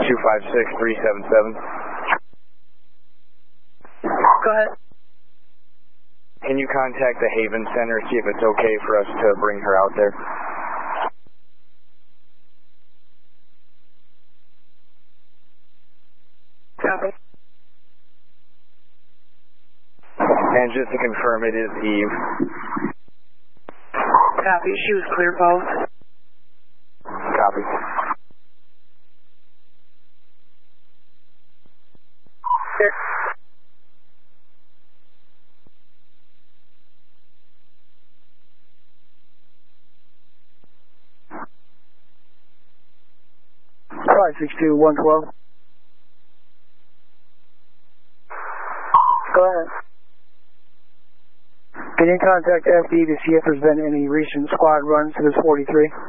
256377. Go ahead. Can you contact the Haven Center, see if it's okay for us to bring her out there? Copy. And just to confirm, it is Eve. Copy. She was clear both. Copy. Sure. Five 62112. Go ahead. Can you contact FD to see if there's been any recent squad runs to this 43?